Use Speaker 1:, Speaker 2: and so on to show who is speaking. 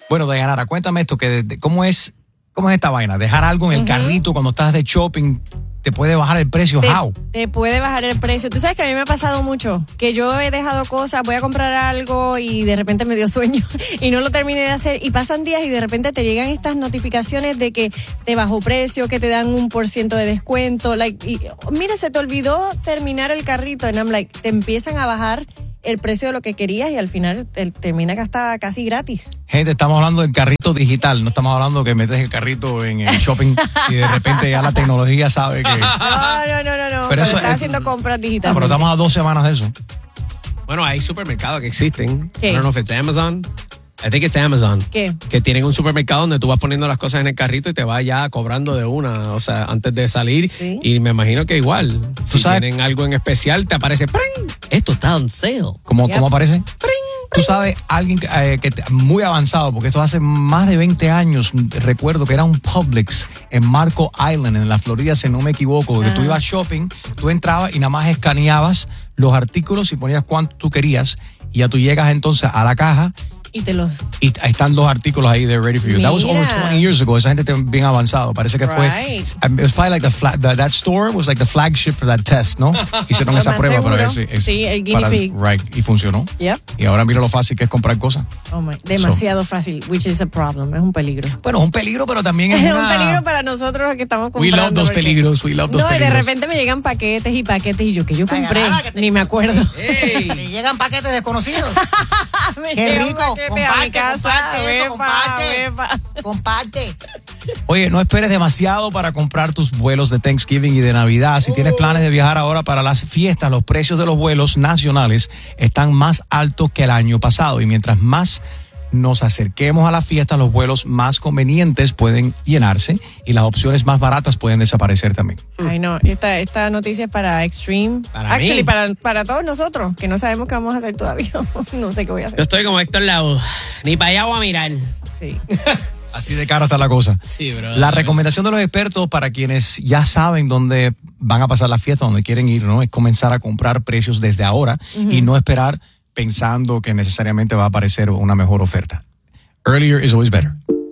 Speaker 1: Bueno, Dayanara, cuéntame esto, ¿cómo es esta vaina? Dejar algo en el carrito cuando estás de shopping, ¿te puede bajar el precio?
Speaker 2: Te puede bajar el precio. Tú sabes que a mí me ha pasado mucho, que yo he dejado cosas, voy a comprar algo y de repente me dio sueño y no lo terminé de hacer y pasan días y de repente te llegan estas notificaciones de que te bajó precio, que te dan 1% de descuento. Mira, se te olvidó terminar el carrito and I'm like, te empiezan a bajar el precio de lo que querías y al final termina que hasta casi gratis.
Speaker 1: Gente, estamos hablando del carrito digital, no estamos hablando que metes el carrito en el shopping y de repente ya la tecnología sabe que...
Speaker 2: No. Pero estás haciendo compras digitales.
Speaker 1: Pero estamos a 2 semanas de eso.
Speaker 3: Bueno, hay supermercados que existen.
Speaker 2: ¿Qué?
Speaker 3: I don't know if it's Amazon. I think it's Amazon.
Speaker 2: ¿Qué?
Speaker 3: Que tienen un supermercado donde tú vas poniendo las cosas en el carrito y te vas ya cobrando de una, o sea, antes de salir.
Speaker 2: ¿Sí?
Speaker 3: Y me imagino que igual, si
Speaker 1: sabes?
Speaker 3: tienen algo en especial, te aparece ¡pring! Esto está on sale.
Speaker 1: ¿Cómo aparece?
Speaker 2: ¡Pring!
Speaker 1: Tú sabes, alguien que muy avanzado, porque esto hace más de 20 años, recuerdo que era un Publix en Marco Island, en la Florida, si no me equivoco, que tú ibas shopping, tú entrabas y nada más escaneabas los artículos y ponías cuánto tú querías y ya tú llegas entonces a la caja y ahí están los artículos ahí, they're ready for you.
Speaker 2: Mira.
Speaker 1: That was over 20 years ago. Esa gente está bien avanzado. Parece que fue...
Speaker 2: Right.
Speaker 1: It was probably like that store was like the flagship for that test, ¿no? Hicieron esa prueba para eso.
Speaker 2: Sí, el guinea pig.
Speaker 1: Right, y funcionó.
Speaker 2: Yep.
Speaker 1: Y ahora mira lo fácil que es comprar cosas.
Speaker 2: Demasiado fácil, which is a problem. Es un peligro.
Speaker 1: Bueno, es un peligro, pero también es
Speaker 2: un peligro para nosotros los que estamos comprando.
Speaker 1: We love those peligros.
Speaker 2: No, y de repente me llegan paquetes y yo que yo compré, ni me acuerdo.
Speaker 4: Te llegan paquetes desconocidos. Qué rico. Comparte.
Speaker 1: Oye, no esperes demasiado para comprar tus vuelos de Thanksgiving y de Navidad. Si tienes planes de viajar ahora para las fiestas, los precios de los vuelos nacionales están más altos que el año pasado. Y mientras más nos acerquemos a la fiesta, los vuelos más convenientes pueden llenarse y las opciones más baratas pueden desaparecer también.
Speaker 2: Ay, no, esta noticia es para Extreme.
Speaker 3: Para mí.
Speaker 2: Para todos nosotros, que no sabemos qué vamos a hacer todavía. No sé qué voy a hacer.
Speaker 3: Yo estoy como Héctor Lavoe, ni para allá voy a mirar.
Speaker 2: Sí.
Speaker 1: Así de cara está la cosa.
Speaker 3: Sí, bro.
Speaker 1: La recomendación de los expertos para quienes ya saben dónde van a pasar la fiesta, dónde quieren ir, ¿no? Es comenzar a comprar precios desde ahora y no esperar pensando que necesariamente va a aparecer una mejor oferta. Earlier is always better.